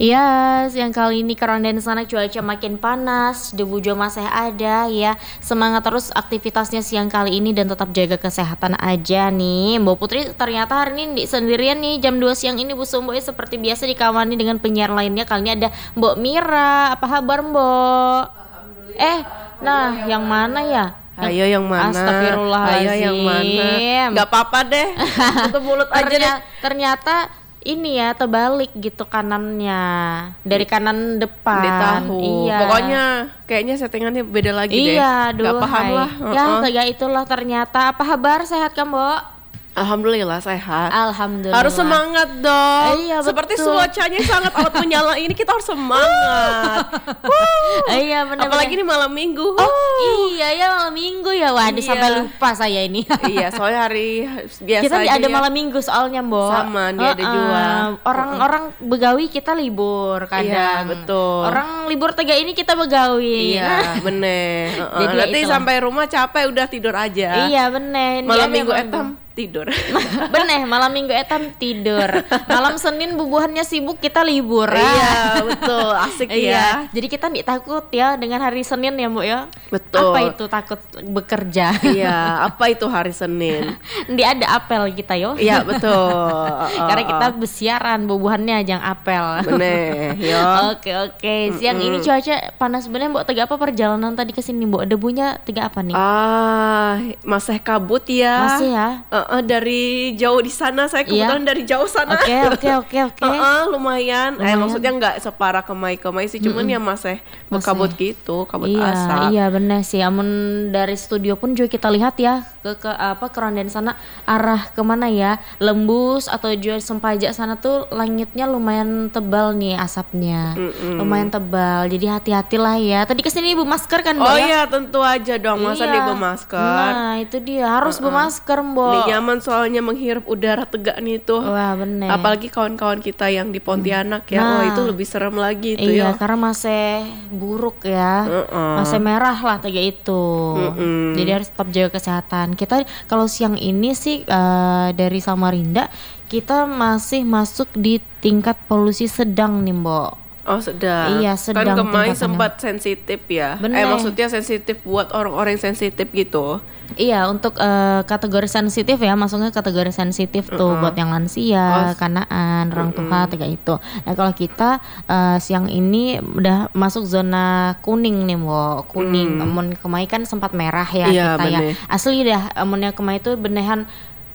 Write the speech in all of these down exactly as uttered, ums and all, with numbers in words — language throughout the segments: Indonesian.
Iya, yang kali ini karena di sana cuaca makin panas, debu juga masih ada ya. Semangat terus aktivitasnya siang kali ini dan tetap jaga kesehatan aja nih. Mbak Putri ternyata hari ini di- sendirian nih jam dua siang ini Bu Sumbo ya, seperti biasa dikamani dengan penyiar lainnya. Kali ini ada Mbok Mira. Apa kabar Mbok? Eh, nah yang mana ya? Ayo yang mana? Astagfirullahaladzim. Ayo yang mana? Gak apa-apa deh. Tutup mulut aja deh. Ternyata, ternyata ini ya terbalik gitu kanannya dari kanan depan. Di tahu. Iya. Pokoknya kayaknya settingannya beda lagi deh. Iya, Gak aduh, paham hai. lah. Ya, Uh-uh. kayak itulah ternyata. Apa kabar? Sehat kan, Mbok? Alhamdulillah sehat. Alhamdulillah. Harus semangat dong. Iya, Seperti betul. cuacanya sangat amat menyala ini, kita harus semangat. Wuh. Iya, benar. Apalagi ini malam minggu. Oh, iya ya malam minggu ya. Waduh, Iya. sampai lupa saya ini. Iya, soalnya hari biasa Kita aja ada ya. malam minggu soalnya, Mbok. Sama, dia ada Heeh. juga. Orang-orang begawi kita libur kadang. Iya, betul. Orang libur tega ini kita begawi. Iya, bener. Uh-uh. Jadi Nanti itulah. sampai rumah capek udah tidur aja. Iya, bener. Ini Malam ada minggu malam etam tidur. Bener, malam minggu etam tidur. Malam Senin bubuhannya sibuk kita libur. Iya, betul. Asik ya. Iya. Jadi kita tidak takut ya dengan hari Senin ya, Mbok ya. Betul. Apa itu takut bekerja? Iya, apa itu hari Senin? Dia ada apel kita yo. Iya, betul. Karena kita bersiaran bubuhannya jangan apel. Bener, yo. Oke oke. Siang ini cuaca panas bener, Mbok. Tega apa perjalanan tadi ke sini, Mbok? Debunya tega apa nih? Ah, masih kabut ya. Masih ya? Uh-uh, dari jauh di sana, saya kebetulan Iya. dari jauh sana. Oke oke oke oke. Uh-uh, lumayan. Eh Lumayan. maksudnya nggak separah Kemai-Kemai sih, cuman ya masih Masih. kabut gitu, kabut Iya, asap. iya benar sih. Amun dari studio pun juga kita lihat ya ke ke apa kerondan sana arah kemana ya, Lembus atau juga Sempaja sana tuh langitnya lumayan tebal nih asapnya, Mm-mm. lumayan tebal. Jadi hati-hatilah ya. Tadi kesini ibu masker kan, Mbak? Oh ya? iya, tentu aja dong. Masa Iya. dia bermasker? Nah itu dia harus bermasker, Mbak. Ini nyaman soalnya menghirup udara tegak nih tuh. Wah bener. Apalagi kawan-kawan kita yang di Pontianak ya, Nah. wah itu lebih serem lagi itu Iya, ya. karena masih buruk ya, Uh-uh. masih merah lah kayak itu. Mm-mm. Jadi harus tetap jaga kesehatan. Kita kalau siang ini sih eh, dari Samarinda kita masih masuk di tingkat polusi sedang nih, Mbok. Oh sedang. Iya, sedang Kan kemarin tingkatannya. sempat sensitif ya. Bener. Eh maksudnya sensitif buat orang-orang yang sensitif gitu. Iya, untuk eh, kategori sensitif ya, masuknya kategori sensitif tuh buat yang lansia, Oh, kanaan, orang tua, kayak itu. Nah kalau kita eh, siang ini udah masuk zona kuning nih, Mbok. Kuning. Amun kemai kan sempat merah ya Iya, kita ya. bener. Asli dah, amunnya kemai itu beneran.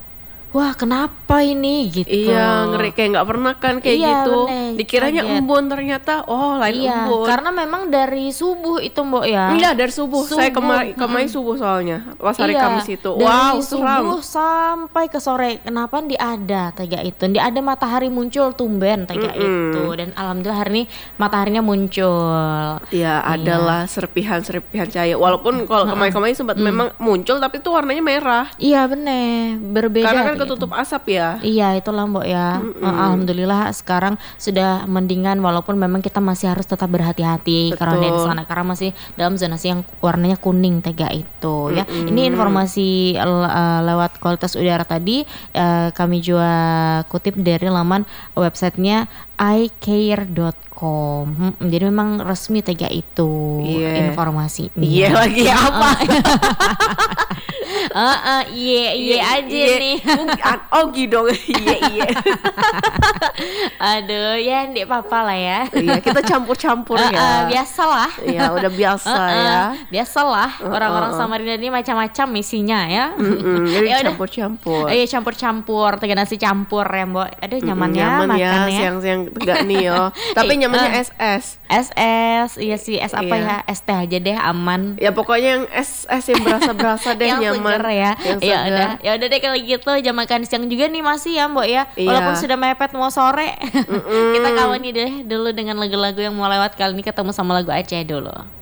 Wah kenapa ini gitu. Iya, ngeri kayak nggak pernah kan kayak Iya, gitu. bener, Dikiranya kaget. embun, ternyata oh lain Iya, embun. karena memang dari subuh itu, Mbok ya. Iya dari subuh. Saya Subuh, kemarin kemarin subuh soalnya pas hari Iya, Kamis itu. dari Wow, subuh seram. sampai ke sore. Kenapa di ada tega itu? Di ada matahari muncul tumben tega Mm-mm. itu. Dan alhamdulillah hari ini mataharinya muncul. Ya adalah serpihan-serpihan cahaya. Walaupun kalau kemarin-kemarin sempat memang muncul, tapi itu warnanya merah. Iya bener, berbeda. Karena kan tega itu. ketutup asap ya. Iya itulah Mbok ya. Eh, Alhamdulillah sekarang sudah mendingan walaupun memang kita masih harus tetap berhati-hati karena di Betul. sana karena masih dalam zonasi yang warnanya kuning tega itu ya. Ini informasi el- eh, lewat kualitas udara tadi eh, kami juga kutip dari laman websitenya i care dot com. Hmm, jadi memang resmi tega itu Iya. informasinya. Iya lagi apa? Heeh, iya iya aja nih. Oh gitu dong. Iya iya. Aduh, ya ndek apa-apa lah ya. Iya, kita campur-campur Eh, eh, ya. biasalah. Iya, udah biasa Eh, eh, ya. Biasalah orang-orang Samarinda ini macam-macam misinya ya. Mm-mm, jadi Ya udah. campur-campur. Iya campur-campur, tega nasi campur ya, Mbok. Aduh nyaman ya Nyaman ya, makan ya. siang-siang tegak nih yo. Tapi nyamannya Eh. es es. Es es, iya sih es apa Iya. ya? Es teh aja deh aman. Ya pokoknya yang es es yang berasa-berasa deh Yang nyaman. seger ya. Yang Ya seger. udah, ya udah deh kalau gitu jam makan siang juga nih masih ya, Mbok ya. Iya. Walaupun sudah mepet mau sore. Kita kawani deh dulu dengan lagu-lagu yang mau lewat kali ini ketemu sama lagu Aceh dulu.